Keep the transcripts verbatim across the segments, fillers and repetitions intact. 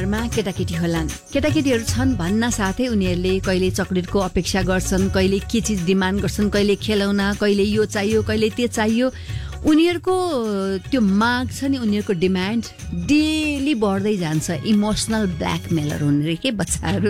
घरमा केटाकेटी होलान्, केटाकेटीहरू छन् भन्न साथै उनीहरूले कहिले चक्लेटको अपेक्षा गर्छन्, कहिले के चिज डिमान्ड गर्छन्, कहिले खेलौना, कहिले यो चाहियो, कहिले त्यो चाहियो। उनीहरूको त्यो माग छ नि, उनीहरूको डिमान्ड डेली बढ्दै जान्छ। इमोसनल ब्ल्याकमेलर हुने रे के बच्चाहरू।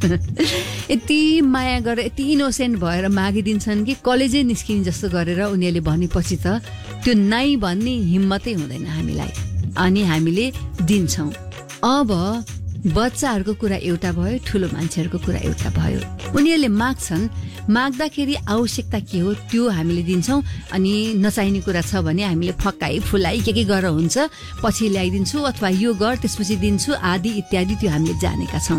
यति माया गरेर यति इनोसेन्ट भएर मागिदिन्छन् कि कलेजै निस्किने जस्तो गरेर उनीहरूले भनेपछि त त्यो नाइ भन्ने हिम्मतै हुँदैन हामीलाई, अनि हामीले दिन्छौँ। अब बच्चाहरूको कुरा एउटा भयो, ठुलो मान्छेहरूको कुरा एउटा भयो। उनीहरूले माग्छन्, माग्दाखेरि आवश्यकता के हो त्यो हामीले दिन्छौँ, अनि नचाहिने कुरा छ भने हामीले फकाइ फुलाई के के गरेर हुन्छ पछि ल्याइदिन्छु अथवा यो गर त्यसपछि दिन्छु आदि इत्यादि, त्यो हामीले जानेका छौँ।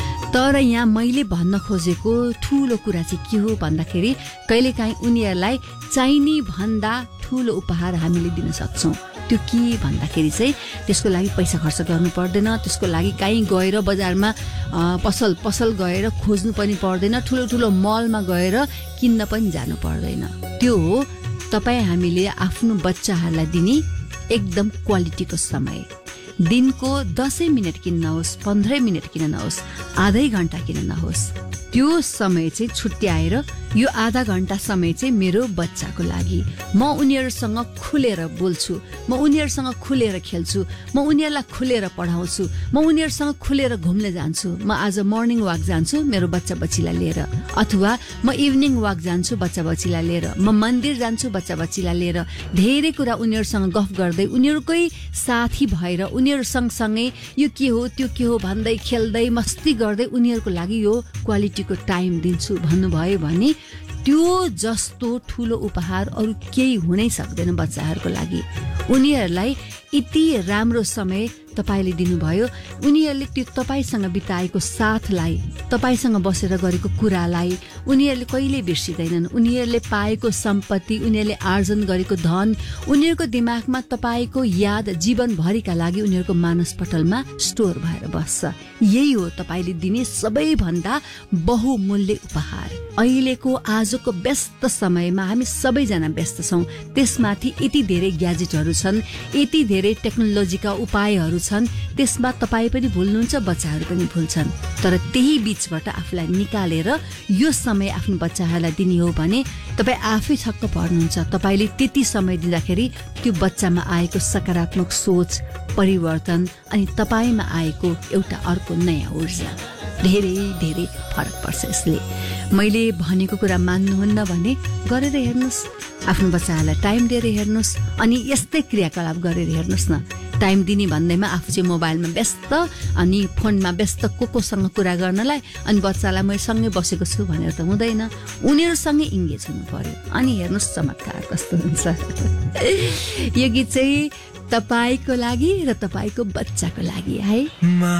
तर यहाँ मैले भन्न खोजेको ठुलो कुरा चाहिँ के हो भन्दाखेरि कहिलेकाहीँ उनीहरूलाई चाहिने भन्दा ठुलो उपहार हामीले दिन सक्छौँ। त्यो के भन्दाखेरि चाहिँ त्यसको लागि पैसा खर्च गर्नु पर्दैन, त्यसको लागि कहीँ गएर बजारमा पसल पसल गएर खोज्नु पनि पर्दैन, ठुलो ठुलो मलमा गएर किन्न पनि जानु पर्दैन। त्यो हो तपाईँ हामीले आफ्नो बच्चाहरूलाई दिने एकदम क्वालिटीको समय। दिनको दसै मिनट किन नहोस्, पन्ध्रै मिनट किन नहोस्, आधै घन्टा किन नहोस्, त्यो समय चाहिँ छुट्याएर यो आधा घन्टा समय चाहिँ मेरो बच्चाको लागि। म उनीहरूसँग खुलेर बोल्छु, म उनीहरूसँग खुलेर खेल्छु, म उनीहरूलाई खुलेर पढाउँछु, म उनीहरूसँग खुलेर घुम्न जान्छु। म आज मर्निङ वाक जान्छु मेरो बच्चा बच्चीलाई लिएर, अथवा म इभिनिङ वाक जान्छु बच्चा बच्चीलाई लिएर, म मन्दिर जान्छु बच्चा बच्चीलाई लिएर। धेरै कुरा उनीहरूसँग गफ गर्दै, उनीहरूकै साथी भएर, उनीहरू सँगसँगै यो के हो त्यो के हो भन्दै खेल्दै मस्ती गर्दै उनीहरूको लागि यो क्वालिटीको टाइम दिन्छु भन्नुभयो भने त्यो जस्तो ठुलो उपहार अरू केही हुनै सक्दैन बच्चाहरूको लागि। उनीहरूलाई यति राम्रो समय तपाईले दिनुभयो, उनीहरूले त्यो तपाईसँग बिताएको साथलाई, तपाईसँग बसेर गरेको कुरालाई उनीहरूले कहिले बिर्सिदैनन्। उनीहरूले पाएको सम्पत्ति, उनीहरूले आर्जन गरेको धन उनीहरूको दिमागमा तपाईको याद जीवनभरिका लागि उनीहरूको मानसपटलमा स्टोर भएर बस्छ। यही हो तपाईले दिने सबैभन्दा बहुमूल्य उपहार। अहिलेको आजको व्यस्त समयमा हामी सबैजना व्यस्त छौँ, त्यसमाथि यति धेरै ग्याजेटहरू छन्, यति धेरै टेक्नोलोजीका उपायहरू छन्, त्यसमा तपाईँ पनि भुल्नुहुन्छ, बच्चाहरू पनि भुल्छन्। तर त्यही बीचबाट आफूलाई निकालेर यो समय आफ्नो बच्चाहरूलाई दिने हो भने तपाईँ आफै छक्क पर्नुहुन्छ। तपाईँले त्यति समय दिँदाखेरि त्यो बच्चामा आएको सकारात्मक सोच, परिवर्तन अनि तपाईँमा आएको एउटा अर्को नयाँ ऊर्जा, धेरै धेरै फरक पर्छ यसले। मैले भनेको कुरा मान्नुहुन्न भने गरेर हेर्नुहोस्, आफ्नो बच्चाहरूलाई टाइम दिएर हेर्नुहोस्, अनि यस्तै क्रियाकलाप गरेर हेर्नुहोस् न। टाइम दिने भन्दैमा आफू चाहिँ मोबाइलमा व्यस्त, अनि फोनमा व्यस्त को कोसँग कुरा गर्नलाई, अनि बच्चालाई मैले सँगै बसेको छु भनेर त हुँदैन, उनीहरूसँगै इङ्गेज हुनु पर्यो। अनि हेर्नुहोस् चमत्कार कस्तो हुन्छ। यो गीत चाहिँ तपाईँको लागि र तपाईँको बच्चाको लागि है।